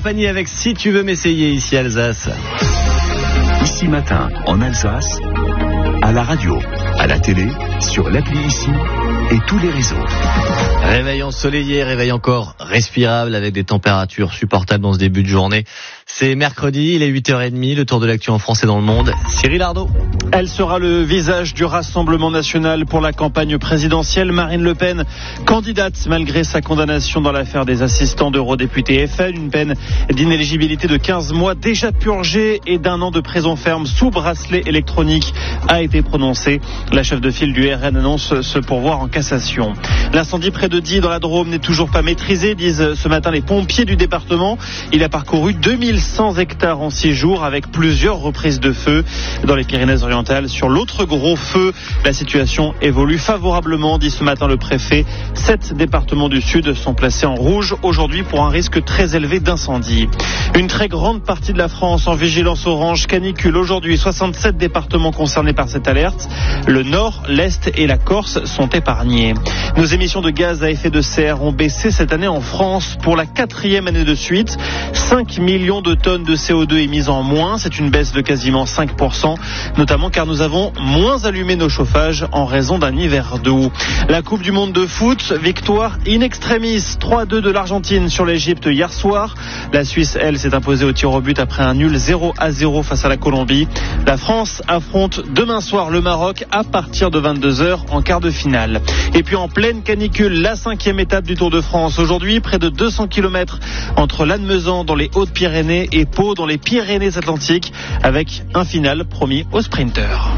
compagnie avec Si tu veux m'essayer ici à Alsace. Ici Matin, en Alsace, à la radio, à la télé, sur l'appli Ici et tous les réseaux. Réveil ensoleillé, réveil encore respirable avec des températures supportables dans ce début de journée. C'est mercredi, il est 8h30, le tour de l'actu en France et dans le monde. Cyril Ardo. Elle sera le visage du Rassemblement national pour la campagne présidentielle. Marine Le Pen, candidate malgré sa condamnation dans l'affaire des assistants d'eurodéputés FN. Une peine d'inéligibilité de 15 mois déjà purgée et d'1 an de prison ferme sous bracelet électronique a été prononcée. La chef de file du RN annonce se pourvoir en cassation. L'incendie près de Die dans la Drôme n'est toujours pas maîtrisé, disent ce matin les pompiers du département. Il a parcouru 2100 hectares en 6 jours avec plusieurs reprises de feu. Dans les Pyrénées-Orientales, sur l'autre gros feu, la situation évolue favorablement, dit ce matin le préfet. 7 départements du Sud sont placés en rouge aujourd'hui pour un risque très élevé d'incendie. Une très grande partie de la France en vigilance orange canicule aujourd'hui. 67 départements concernés par cette alerte. Le Nord, l'Est et la Corse sont épargnés. Nos émissions de gaz à effet de serre ont baissé cette année en France pour la 4e année de suite. 5 millions de tonnes de CO2 émises en moins. C'est une baisse de quasiment 5%, notamment car nous avons moins allumé nos chauffages en raison d'un hiver doux. La Coupe du Monde de foot, victoire in extremis, 3-2 de l'Argentine sur l'Égypte hier soir. La Suisse, elle, s'est imposée au tir au but après un nul 0-0 face à la Colombie. La France affronte demain soir le Maroc à partir de 22h en quart de finale. Et puis en pleine canicule, la 5e étape du Tour de France. Aujourd'hui, près de 200 km entre Lannemezan dans les Hautes-Pyrénées et Pau dans les Pyrénées-Atlantiques, avec un final promis aux sprinteurs.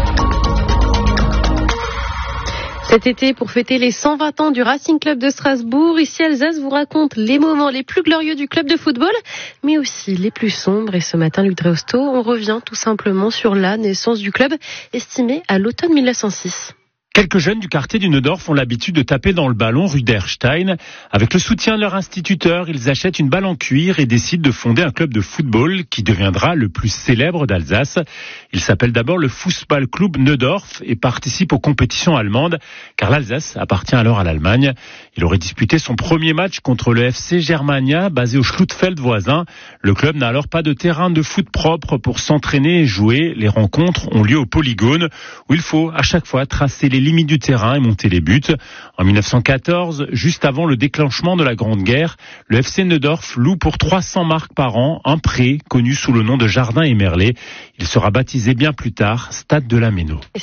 Cet été, pour fêter les 120 ans du Racing Club de Strasbourg, ici Alsace vous raconte les moments les plus glorieux du club de football, mais aussi les plus sombres. Et ce matin, Luc Dreosto, on revient tout simplement sur la naissance du club, estimée à l'automne 1906. Quelques jeunes du quartier du Neudorf ont l'habitude de taper dans le ballon rue d'Erstein. Avec le soutien de leur instituteur, ils achètent une balle en cuir et décident de fonder un club de football qui deviendra le plus célèbre d'Alsace. Il s'appelle d'abord le Fußballclub Neudorf et participe aux compétitions allemandes, car l'Alsace appartient alors à l'Allemagne. Il aurait disputé son premier match contre le FC Germania, basé au Schlutfeld voisin. Le club n'a alors pas de terrain de foot propre pour s'entraîner et jouer. Les rencontres ont lieu au polygone, où il faut à chaque fois tracer les limites du terrain et monter les buts. En 1914, juste avant le déclenchement de la Grande Guerre, le FC Neudorf loue pour 300 marks par an un pré connu sous le nom de Jardin et Merlet. Il sera baptisé bien plus tard Stade de la Méno.